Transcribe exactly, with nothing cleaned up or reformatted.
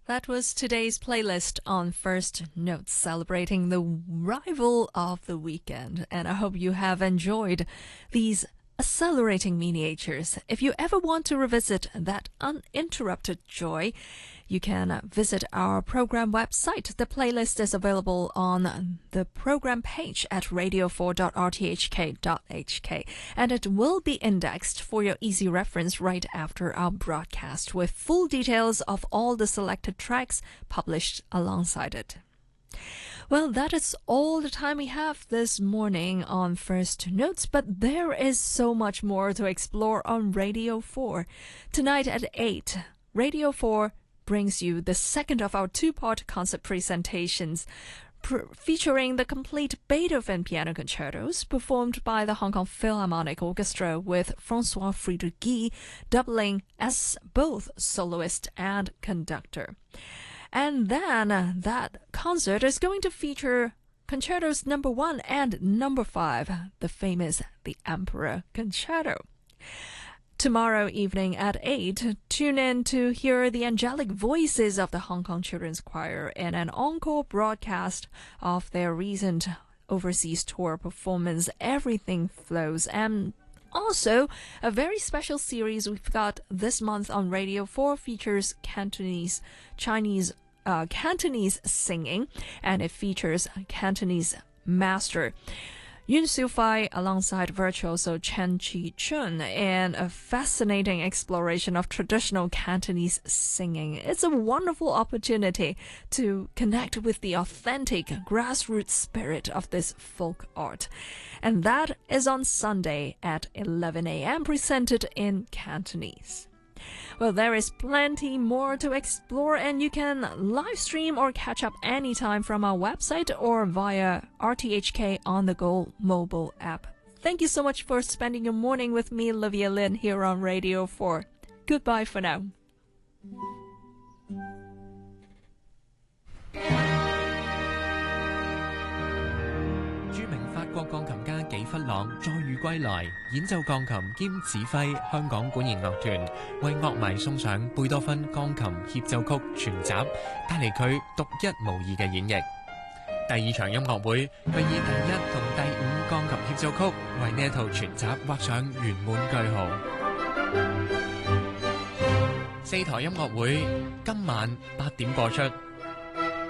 That was today's playlist on First Notes, celebrating the arrival of the weekend. And I hope you have enjoyed these accelerating miniatures. If you ever want to revisit that uninterrupted joy, you can visit our program website. The playlist is available on the program page at radio four dot r t h k dot h k, and it will be indexed for your easy reference right after our broadcast, with full details of all the selected tracks published alongside it. Well, that is all the time we have this morning on First Notes, but there is so much more to explore on Radio four. Tonight at eight, Radio four brings you the second of our two-part concert presentations, pr- featuring the complete Beethoven piano concertos performed by the Hong Kong Philharmonic Orchestra, with François Friedrich Guy doubling as both soloist and conductor. And then uh, that concert is going to feature concertos number one and number five, the famous The Emperor Concerto. Tomorrow evening at eight, tune in to hear the angelic voices of the Hong Kong Children's Choir in an encore broadcast of their recent overseas tour performance, Everything Flows. And also, a very special series we've got this month on Radio four features Cantonese, Chinese, uh, Cantonese singing, and it features Cantonese master Yun Xiu-Fai alongside virtuoso Chen Qi-chun in a fascinating exploration of traditional Cantonese singing. It's a wonderful opportunity to connect with the authentic grassroots spirit of this folk art. And that is on Sunday at eleven a m, presented in Cantonese. Well, there is plenty more to explore, and you can live stream or catch up anytime from our website or via R T H K On The Go mobile app. Thank you so much for spending your morning with me, Olivia Lin, here on Radio four. Goodbye for now. 著名法國鋼琴家紀弗朗再遇歸來，演奏鋼琴兼指揮香港管弦樂團，為樂迷送上貝多芬鋼琴協奏曲全集，帶嚟佢獨一無二嘅演繹。第二場音樂會，佢以第一同第五鋼琴協奏曲為呢一套全集畫上圓滿句號。四台音樂會今晚八點播出。